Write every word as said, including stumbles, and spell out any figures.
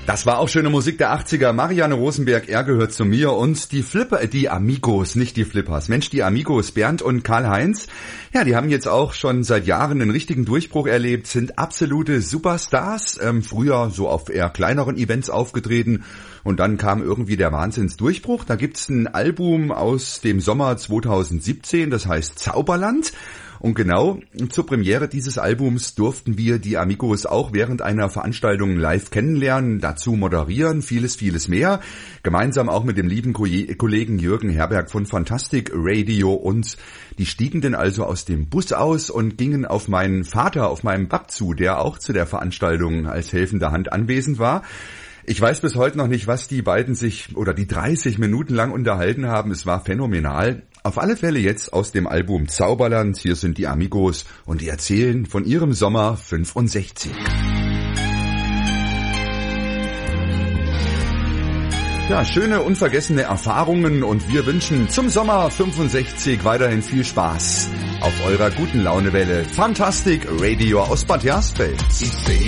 Das war auch schöne Musik der achtziger. Marianne Rosenberg, er gehört zu mir und die Flipper, die Amigos, nicht die Flippers. Mensch, die Amigos, Bernd und Karl-Heinz, ja, die haben jetzt auch schon seit Jahren einen richtigen Durchbruch erlebt, sind absolute Superstars, ähm, früher so auf eher kleineren Events aufgetreten und dann kam irgendwie der Wahnsinnsdurchbruch. Da gibt's ein Album aus dem Sommer zweitausendsiebzehn, das heißt Zauberland. Und genau zur Premiere dieses Albums durften wir die Amigos auch während einer Veranstaltung live kennenlernen, dazu moderieren, vieles, vieles mehr. Gemeinsam auch mit dem lieben Kollegen Jürgen Herberg von Fantastic Radio. Und die stiegen dann also aus dem Bus aus und gingen auf meinen Vater, auf meinen Bab zu, der auch zu der Veranstaltung als helfende Hand anwesend war. Ich weiß bis heute noch nicht, was die beiden sich oder die dreißig Minuten lang unterhalten haben. Es war phänomenal. Auf alle Fälle jetzt aus dem Album Zauberland. Hier sind die Amigos und die erzählen von ihrem Sommer fünfundsechzig. Ja, schöne, unvergessene Erfahrungen und wir wünschen zum Sommer fünfundsechzig weiterhin viel Spaß auf eurer guten Launewelle. Fantastic Radio aus Bad Hersfeld. Ich seh